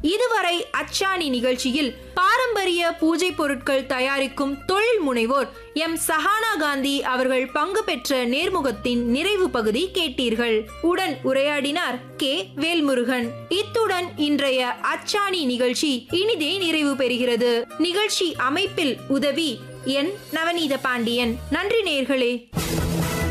இதுவரை அச்சாணி நிகழ்ச்சியில் பாரம்பரிய பூஜை பொருட்கள் தயாரிக்கும் தொழில் முனைவோர் எம் சஹானா காந்தி அவர்கள் பங்கு பெற்ற நேர்முகத்தின் நிறைவு பகுதி கேட்டீர்கள். உடன் உரையாடினார் கே. வேல்முருகன். இத்துடன் இன்றைய அச்சாணி நிகழ்ச்சி இனிதே நிறைவு பெறுகிறது. நிகழ்ச்சி அமைப்பில் உதவி என். நவநீத பாண்டியன். நன்றி நேயர்களே.